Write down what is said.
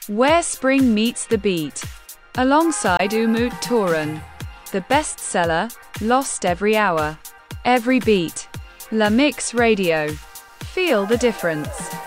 Where Spring Meets the Beat, alongside Umut Toran. The bestseller, Lost Every Hour. Every beat. La Mix Radio. Feel the difference.